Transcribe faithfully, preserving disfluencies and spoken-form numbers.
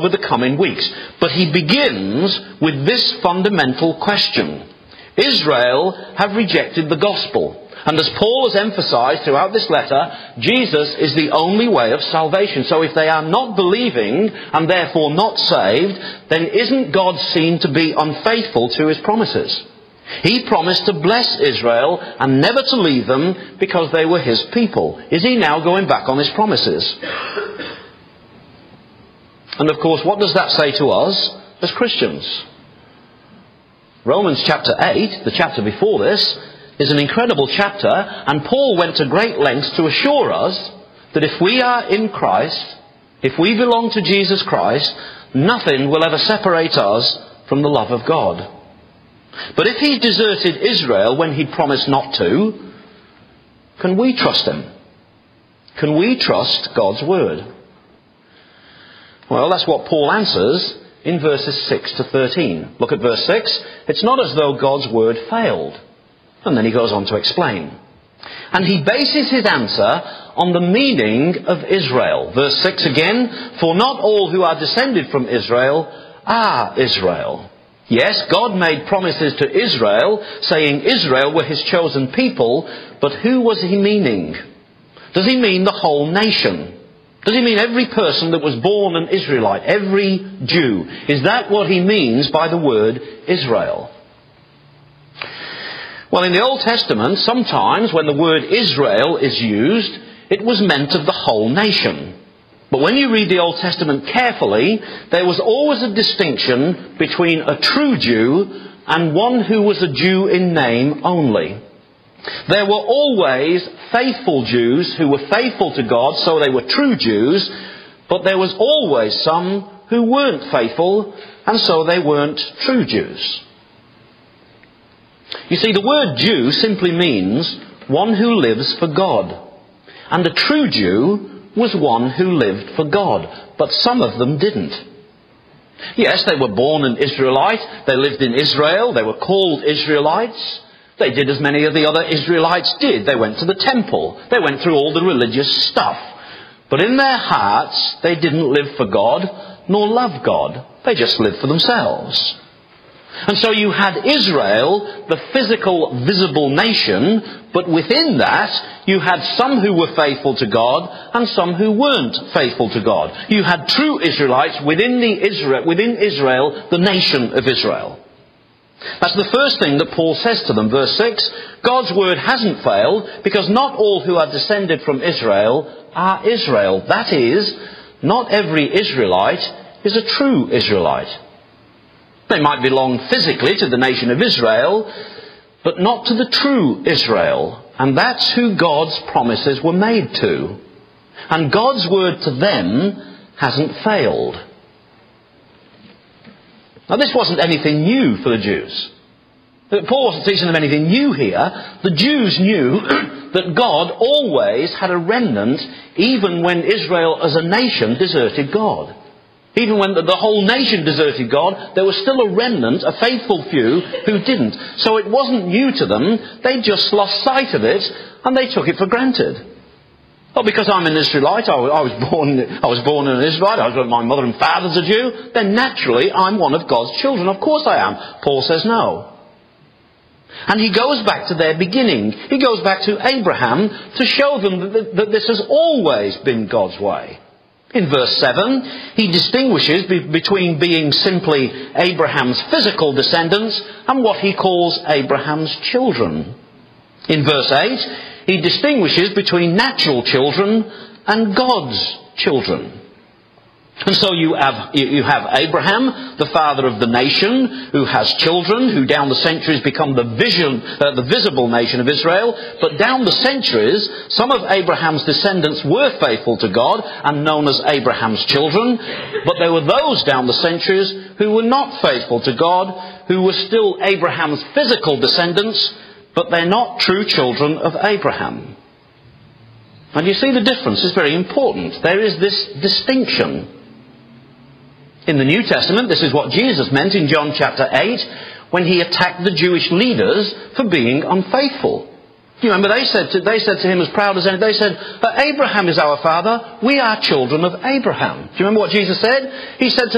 with the coming weeks. But he begins with this fundamental question. Israel have rejected the gospel. And as Paul has emphasized throughout this letter, Jesus is the only way of salvation. So if they are not believing and therefore not saved, then isn't God seen to be unfaithful to his promises? He promised to bless Israel and never to leave them because they were his people. Is he now going back on his promises? And of course, what does that say to us as Christians? Romans chapter eight, the chapter before this, is an incredible chapter, and Paul went to great lengths to assure us that if we are in Christ, if we belong to Jesus Christ, nothing will ever separate us from the love of God. But if he deserted Israel when he promised not to, can we trust him? Can we trust God's word? Well, that's what Paul answers in verses six to thirteen. Look at verse six. It's not as though God's word failed. And then he goes on to explain. And he bases his answer on the meaning of Israel. Verse six again, for not all who are descended from Israel are Israel. Yes, God made promises to Israel, saying Israel were his chosen people, but who was he meaning? Does he mean the whole nation? Does he mean every person that was born an Israelite, every Jew? Is that what he means by the word Israel? Well, in the Old Testament, sometimes when the word Israel is used, it was meant of the whole nation. But when you read the Old Testament carefully, there was always a distinction between a true Jew and one who was a Jew in name only. There were always faithful Jews who were faithful to God, so they were true Jews, but there was always some who weren't faithful, and so they weren't true Jews. You see, the word Jew simply means one who lives for God. And a true Jew was one who lived for God. But some of them didn't. Yes, they were born an Israelite. They lived in Israel. They were called Israelites. They did as many of the other Israelites did. They went to the temple. They went through all the religious stuff. But in their hearts, they didn't live for God, nor love God. They just lived for themselves. And so you had Israel, the physical, visible nation, but within that you had some who were faithful to God and some who weren't faithful to God. You had true Israelites within the Israel, within Israel, the nation of Israel. That's the first thing that Paul says to them. Verse six, God's word hasn't failed because not all who are descended from Israel are Israel. That is, not every Israelite is a true Israelite. They might belong physically to the nation of Israel, but not to the true Israel. And that's who God's promises were made to. And God's word to them hasn't failed. Now, this wasn't anything new for the Jews. Paul wasn't teaching them anything new here. The Jews knew that God always had a remnant, even when Israel as a nation deserted God. Even when the whole nation deserted God, there was still a remnant, a faithful few, who didn't. So it wasn't new to them. They just lost sight of it, and they took it for granted. Well, because I'm an Israelite, I was born, I was born an Israelite, I was, my mother and father's a Jew, then naturally I'm one of God's children. Of course I am. Paul says no. And he goes back to their beginning. He goes back to Abraham to show them that, that this has always been God's way. In verse seven, he distinguishes be- between being simply Abraham's physical descendants and what he calls Abraham's children. In verse eight, he distinguishes between natural children and God's children. And so you have, you have Abraham, the father of the nation, who has children, who down the centuries become the vision, uh, the visible nation of Israel. But down the centuries, some of Abraham's descendants were faithful to God and known as Abraham's children. But there were those down the centuries who were not faithful to God, who were still Abraham's physical descendants, but they're not true children of Abraham. And you see the difference is very important. There is this distinction. In the New Testament, this is what Jesus meant in John chapter eight, when he attacked the Jewish leaders for being unfaithful. You remember they said to, they said to him as proud as any, they said, Abraham is our father, we are children of Abraham. Do you remember what Jesus said? He said to